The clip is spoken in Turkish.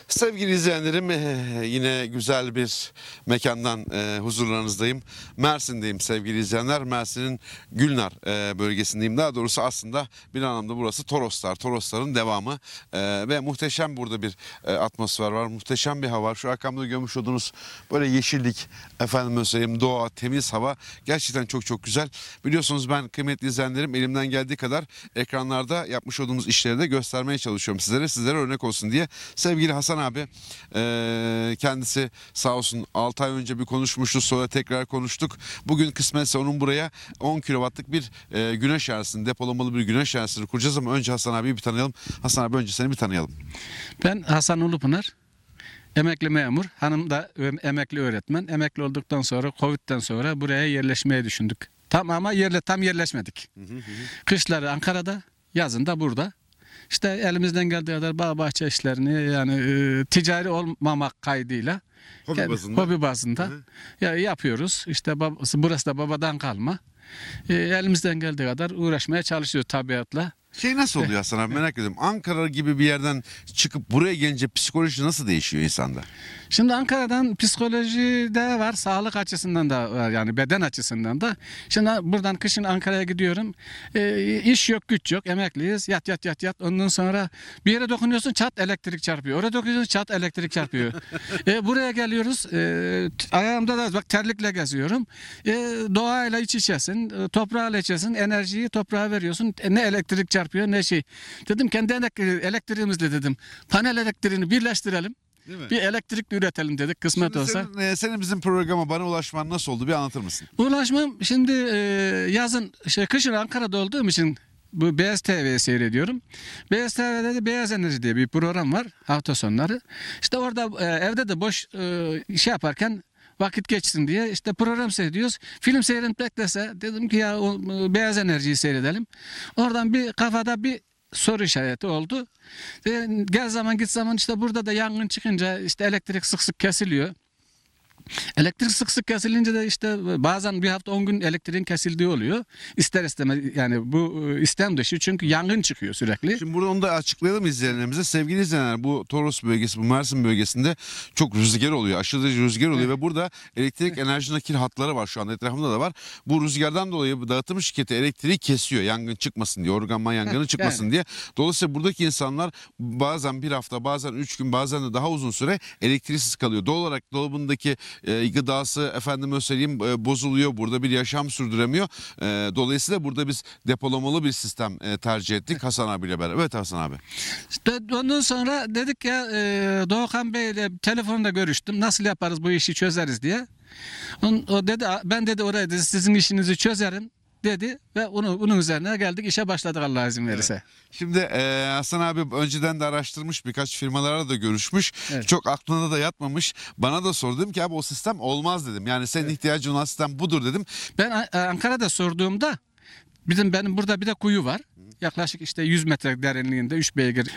Sevgili izleyenlerim, yine güzel bir mekandan huzurlarınızdayım. Mersin'deyim sevgili izleyenler. Mersin'in Gülnar bölgesindeyim. Daha doğrusu aslında bir anlamda burası Toroslar. Torosların devamı ve muhteşem burada bir atmosfer var. Muhteşem bir hava var. Şu arkamda görmüş olduğunuz böyle yeşillik, efendim söyleyeyim, doğa, temiz hava gerçekten çok çok güzel. Biliyorsunuz ben kıymetli izleyenlerim elimden geldiği kadar ekranlarda yapmış olduğumuz işleri de göstermeye çalışıyorum sizlere. Sizlere örnek olsun diye. Sevgili Hasan abi kendisi sağ olsun 6 ay önce bir konuşmuştu, sonra tekrar konuştuk. Bugün kısmetse onun buraya 10 kilowattlık bir güneş enerjisini, depolamalı bir güneş enerjisini kuracağız ama önce Hasan abiyi bir tanıyalım. Hasan abi önce seni bir tanıyalım. Ben Hasan Ulupınar, emekli memur, hanım da emekli öğretmen. Emekli olduktan sonra, Covid'den sonra buraya yerleşmeye düşündük. Ama tam yerleşmedik. Kışları Ankara'da, yazın da burada. İşte elimizden geldiği kadar bağ bahçe işlerini yani ticari olmamak kaydıyla hobi bazında yapıyoruz. İşte burası da babadan kalma. Elimizden geldiği kadar uğraşmaya çalışıyoruz tabiatla. Nasıl oluyor Hasan abi, merak ediyorum. Ankara gibi bir yerden çıkıp buraya gelince psikoloji nasıl değişiyor insanda? Şimdi Ankara'dan psikoloji de var, sağlık açısından da var, yani beden açısından da. Şimdi buradan kışın Ankara'ya gidiyorum. İş yok, güç yok, emekliyiz. Yat. Ondan sonra bir yere dokunuyorsun, çat elektrik çarpıyor. Oraya dokunuyorsun, çat elektrik çarpıyor. Buraya geliyoruz. Ayağımda da bak terlikle geziyorum. Doğayla iç içesin, toprağıyla içesin, enerjiyi toprağa veriyorsun. Ne elektrik çarpıyor ne şey. Dedim kendi elektriğimizle dedim. Panel elektriğini birleştirelim. Bir elektrik üretelim dedik kısmet Şimdi olsa. Senin bizim programa bana ulaşman nasıl oldu, bir anlatır mısın? Ulaşmam şimdi yazın kışın Ankara'da olduğum için bu Beyaz TV'yi seyrediyorum. Beyaz TV'de de Beyaz Enerji diye bir program var hafta sonları. İşte orada evde de boş şey yaparken vakit geçsin diye işte program seyrediyoruz. Film seyredip beklese dedim ki ya Beyaz Enerji'yi seyredelim. Oradan bir kafada bir soru işareti oldu. Gel zaman git zaman işte burada da yangın çıkınca işte elektrik sık sık kesiliyor. Elektrik sık sık kesilince de işte bazen bir hafta 10 gün elektriğin kesildiği oluyor. İster istemez yani bu istem dışı çünkü yangın çıkıyor sürekli. Şimdi burada onu da açıklayalım izleyenlerimize. Sevgili izleyenler, bu Toros bölgesi, bu Mersin bölgesinde çok rüzgar oluyor. Aşırı derece rüzgar oluyor ve burada elektrik enerji nakil hatları var, şu anda etrafımda da var. Bu rüzgardan dolayı dağıtım şirketi elektriği kesiyor yangın çıkmasın diye, organman yangını çıkmasın diye. Dolayısıyla buradaki insanlar bazen bir hafta, bazen 3 gün, bazen de daha uzun süre elektriksiz kalıyor. Doğal olarak dolabındaki gıdası efendime söyleyeyim bozuluyor. Burada bir yaşam sürdüremiyor. Dolayısıyla burada biz depolamalı bir sistem tercih ettik Hasan abiyle beraber. Evet Hasan abi. İşte ondan sonra dedik ya Doğukan Bey ile telefonda görüştüm. Nasıl yaparız bu işi çözeriz diye. O dedi ben dedi oraya dedi, sizin işinizi çözerim dedi ve bunun üzerine geldik, işe başladık Allah izin verirse. Evet. Şimdi Hasan abi önceden de araştırmış, birkaç firmalarla da görüşmüş. Evet. Çok aklına da yatmamış. Bana da sordum ki abi o sistem olmaz dedim. Yani senin ihtiyacın olan sistem budur dedim. Ben Ankara'da sorduğumda benim burada bir de kuyu var. Yaklaşık işte 100 metre derinliğinde 3 beygir